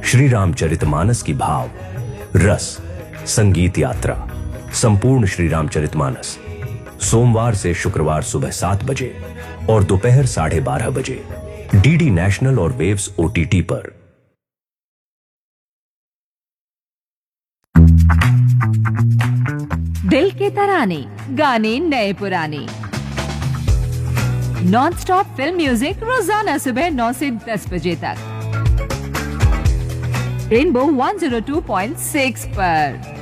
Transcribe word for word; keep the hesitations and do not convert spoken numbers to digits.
श्री रामचरितमानस की भाव रस संगीत यात्रा संपूर्ण श्री रामचरितमानस सोमवार से शुक्रवार सुबह सात बजे और दोपहर साढ़े बारह बजे डीडी नेशनल और वेव्स ओटीटी पर। दिल के तराने गाने नए पुराने नॉन स्टॉप फिल्म म्यूजिक रोजाना सुबह नौ से दस बजे तक rainbow one zero two point six पर।